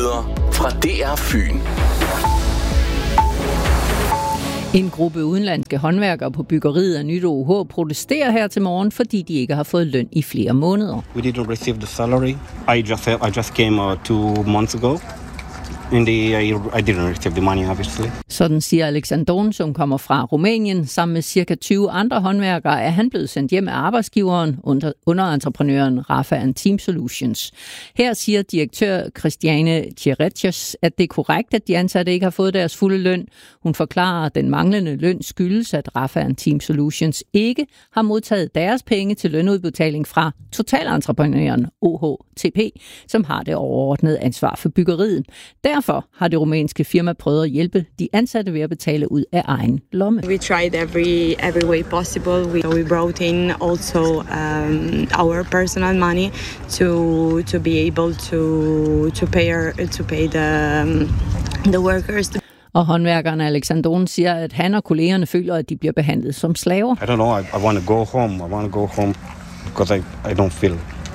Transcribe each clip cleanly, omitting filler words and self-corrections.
Nyheder fra DR Fyn. En gruppe udenlandske håndværkere på byggeriet af Nyt OUH protesterer her til morgen, fordi de ikke har fået løn i flere måneder. We didn't receive the salary. I just came 2 months ago. I didn't receive the money, obviously. Sådan siger Alexandron, som kommer fra Rumænien. Sammen med cirka 20 andre håndværkere er han blevet sendt hjem af arbejdsgiveren, underentreprenøren Rafa Team Solutions. Her siger direktør Christiane Tjeretjes, at det er korrekt, at de ansatte ikke har fået deres fulde løn. Hun forklarer, at den manglende løn skyldes, at Rafa Team Solutions ikke har modtaget deres penge til lønudbetaling fra totalentreprenøren OHTP, som har det overordnede ansvar for byggeriet. Derfor har det rumænske firma prøvet at hjælpe de ansatte ved at betale ud af egen lomme. We tried every way possible. We brought in also our personal money to be able to pay the workers. Og håndværkeren Alexandron siger, at han og kollegerne føler, at de bliver behandlet som slaver. I don't know. I want to go home. I want to go home because I don't feel.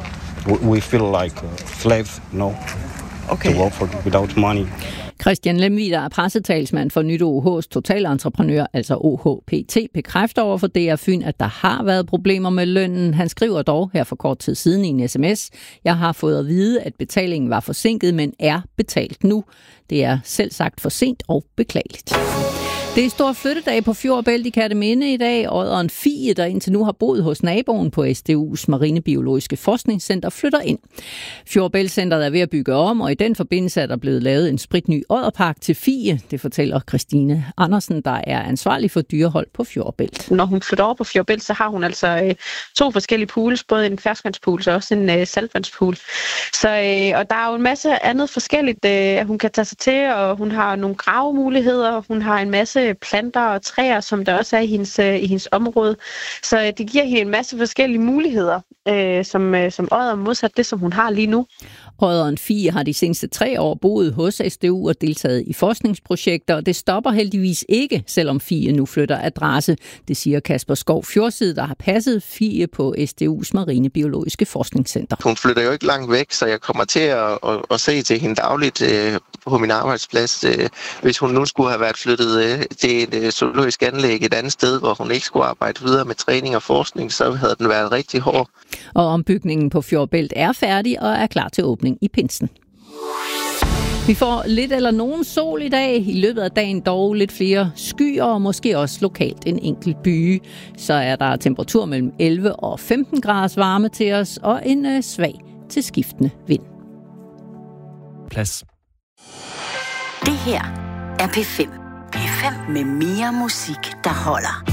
We feel like slaves, Okay. To work for without money. Christian Lemvig, der er pressetalsmand for Nyt OUH's totalentreprenør, altså OHPT, bekræfter over for DR Fyn, at der har været problemer med lønnen. Han skriver dog her for kort tid siden i en sms: "Jeg har fået at vide, at betalingen var forsinket, men er betalt nu. Det er selv sagt for sent og beklageligt." Det er stor flyttedag på Fjord og Bælt i Kerteminde i dag. Odderen Fie, der indtil nu har boet hos naboen på SDU's Marinebiologiske Forskningscenter, flytter ind. Fjord og Bælt-centret er ved at bygge om, og i den forbindelse er der blevet lavet en spritny odderpark til Fie. Det fortæller Christine Andersen, der er ansvarlig for dyrehold på Fjord og Bælt. Når hun flytter over på Fjord og Bælt, så har hun altså 2 forskellige pools, både en ferskvandspool og også en saltvandspool. Så, og der er jo en masse andet forskelligt, hun kan tage sig til, og hun har nogle gravemuligheder, hun har en masse planter og træer, som der også er i hendes område. Så det giver hende en masse forskellige muligheder, som odder modsat det, som hun har lige nu. Odderen Fie har de seneste 3 år boet hos SDU og deltaget i forskningsprojekter, og det stopper heldigvis ikke, selvom Fie nu flytter adresse. Det siger Kasper Skov Fjordside, der har passet Fie på SDU's Marinebiologiske Forskningscenter. Hun flytter jo ikke langt væk, så jeg kommer til at se til hende dagligt på min arbejdsplads. Hvis hun nu skulle have været flyttet til et zoologisk anlæg et andet sted, hvor hun ikke skulle arbejde videre med træning og forskning, så havde den været rigtig hård. Og ombygningen på Fjord og Bælt er færdig og er klar til åbning i pinsen. Vi får lidt eller nogen sol i dag. I løbet af dagen dog lidt flere skyer og måske også lokalt en enkelt byge. Så er der temperatur mellem 11 og 15 graders varme til os og en svag til skiftende vind. Plads. Det her er P5. P5 med mere musik, der holder.